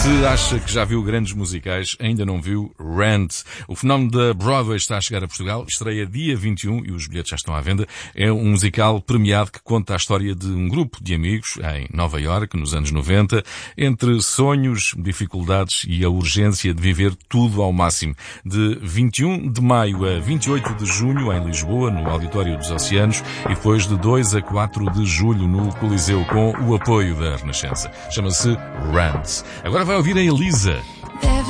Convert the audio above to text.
Se acha que já viu grandes musicais, ainda não viu Rent. O fenómeno da Broadway está a chegar a Portugal, estreia dia 21 e os bilhetes já estão à venda. É um musical premiado que conta a história de um grupo de amigos em Nova Iorque, nos anos 90, entre sonhos, dificuldades e a urgência de viver tudo ao máximo. De 21 de maio a 28 de junho em Lisboa, no Auditório dos Oceanos, e depois de 2 a 4 de julho no Coliseu, com o apoio da Renascença. Chama-se Rent. Agora vai ouvir a Elisa.